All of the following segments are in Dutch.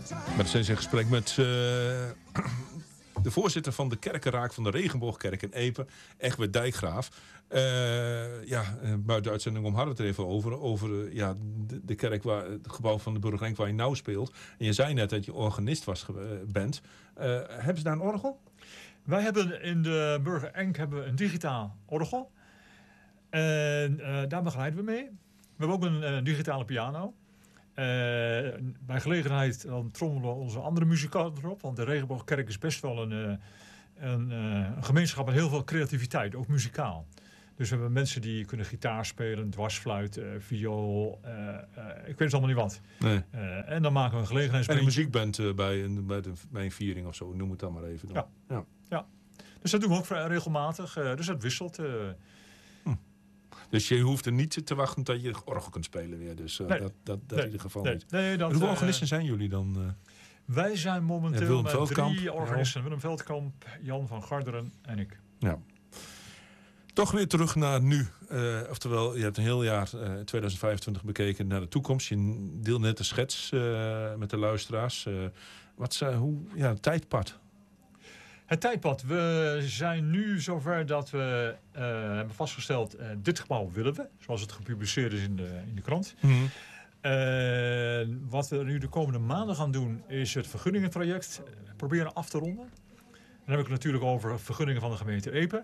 Maar zijn in gesprek met de voorzitter van de kerkenraad van de Regenboogkerk in Epe, Egbert Dijkgraaf. Buiten de uitzending hadden we het er even over de kerk, het gebouw van de Burgerrenk waar je nou speelt. En je zei net dat je organist bent. Hebben ze daar een orgel? Wij hebben in de Burgerrenk een digitaal orgel. En daar begeleiden we mee. We hebben ook een digitale piano. Bij gelegenheid dan trommelen onze andere muzikanten erop. Want de Regenboogkerk is best wel een gemeenschap met heel veel creativiteit. Ook muzikaal. Dus we hebben mensen die kunnen gitaar spelen, dwarsfluit, viool. Ik weet het allemaal niet wat. Nee. En dan maken we een gelegenheidsbandje. En een muziekband bij een viering of zo. Noem het dan maar even. Dan. Ja. Dus dat doen we ook regelmatig. Dus dat wisselt. Dus je hoeft er niet te wachten tot je orgel kunt spelen weer. Dus nee. dat in ieder geval niet. Nee, hoeveel organisten zijn jullie dan? Wij zijn momenteel met Veldkamp, 3 organisten. Willem Veldkamp, Jan van Garderen en ik. Ja. Toch weer terug naar nu. Oftewel, je hebt een heel jaar 2025 bekeken naar de toekomst. Je deelt net de schets met de luisteraars. Het tijdpad. Het tijdpad. We zijn nu zover dat we hebben vastgesteld, dit gebouw willen we. Zoals het gepubliceerd is in de krant. Mm-hmm. Wat we nu de komende maanden gaan doen, is het vergunningentraject proberen af te ronden. Dan heb ik het natuurlijk over vergunningen van de gemeente Epe.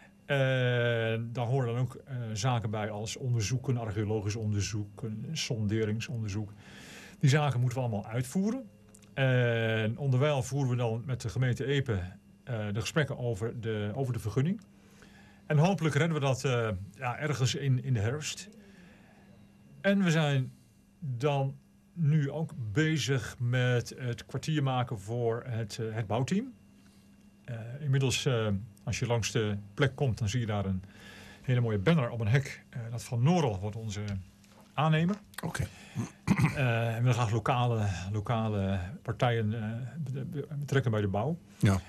Daar horen dan ook zaken bij als onderzoeken, archeologisch onderzoek, sonderingsonderzoek. Die zaken moeten we allemaal uitvoeren. En onderwijl voeren we dan met de gemeente Epe de gesprekken over de vergunning. En hopelijk redden we dat ergens in de herfst. En we zijn dan nu ook bezig met het kwartier maken voor het bouwteam. Inmiddels, als je langs de plek komt, dan zie je daar een hele mooie banner op een hek. Dat van Norel wordt onze aannemer. Oké. En we gaan graag lokale partijen betrekken bij de bouw. Ja.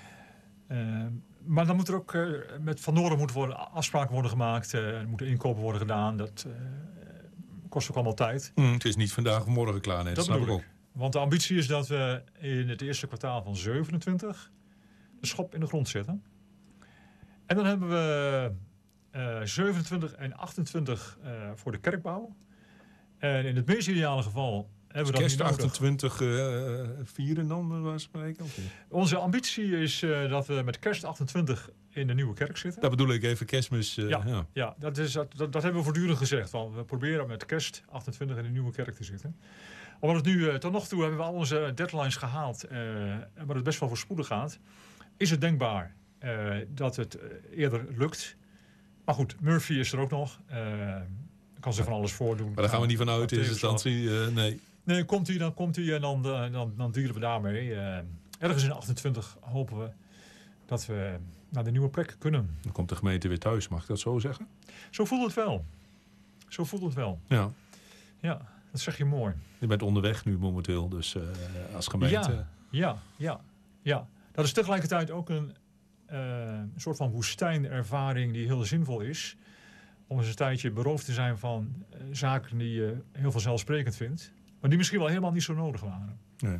Maar dan moet er ook met Van Noorden afspraken worden gemaakt. Er moeten inkopen worden gedaan. Dat kost ook allemaal tijd. Het is niet vandaag of morgen klaar. Nee, dat snap ik ook. Want de ambitie is dat we in het eerste kwartaal van 27 de schop in de grond zetten. En dan hebben we 27 en 28 voor de kerkbouw. En in het meest ideale geval hebben we dat kerst niet nodig. 28 vieren dan, bij wijze van spreken? Onze ambitie is dat we met kerst 28 in de nieuwe kerk zitten. Dat bedoel ik even, kerstmis. Ja, dat hebben we voortdurend gezegd. Want we proberen met kerst 28 in de nieuwe kerk te zitten. Omdat het nu, tot nog toe hebben we al onze deadlines gehaald. Maar het best wel voorspoedig gaat. Is het denkbaar dat het eerder lukt. Maar goed, Murphy is er ook nog. Kan ze van alles voordoen. Maar daar gaan we niet vanuit in eerste instantie. Nee. Nee, komt hij, dan komt hij en dan dealen we daarmee. Ergens in 28 hopen we dat we naar de nieuwe plek kunnen. Dan komt de gemeente weer thuis, mag ik dat zo zeggen? Zo voelt het wel. Ja, dat zeg je mooi. Je bent onderweg nu momenteel, dus als gemeente. Ja. Dat is tegelijkertijd ook een soort van woestijnervaring die heel zinvol is. Om eens een tijdje beroofd te zijn van zaken die je heel vanzelfsprekend vindt. Maar die misschien wel helemaal niet zo nodig waren. Nee.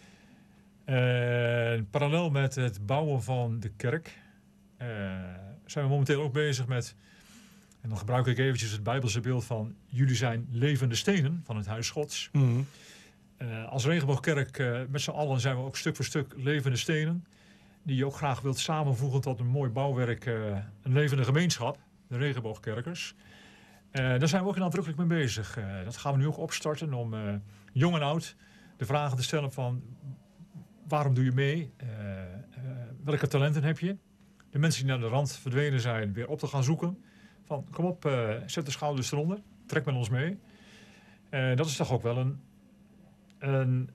Parallel met het bouwen van de kerk zijn we momenteel ook bezig met... En dan gebruik ik eventjes het Bijbelse beeld van... jullie zijn levende stenen van het huis Gods. Mm-hmm. Als Regenboogkerk met z'n allen zijn we ook stuk voor stuk levende stenen. Die je ook graag wilt samenvoegen tot een mooi bouwwerk. Een levende gemeenschap. De Regenboogkerkers. Daar zijn we ook nadrukkelijk mee bezig. Dat gaan we nu ook opstarten om jong en oud de vragen te stellen van... waarom doe je mee? Welke talenten heb je? De mensen die naar de rand verdwenen zijn weer op te gaan zoeken. Van kom op, zet de schouders eronder. Trek met ons mee. Dat is toch ook wel een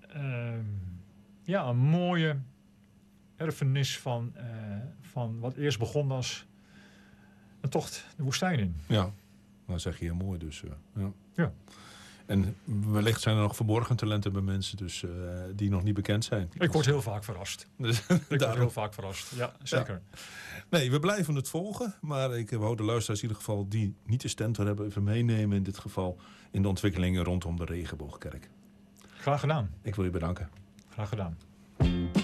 mooie erfenis van wat eerst begon als een tocht de woestijn in. Ja, dat zeg je heel mooi dus. Ja. En wellicht zijn er nog verborgen talenten bij mensen dus, die nog niet bekend zijn. Ik word heel vaak verrast. Ja, zeker. Ja. Nee, we blijven het volgen. Maar ik wou de luisteraars in ieder geval die niet de stentor hebben... even meenemen in dit geval in de ontwikkelingen rondom de Regenboogkerk. Graag gedaan. Ik wil je bedanken. Graag gedaan.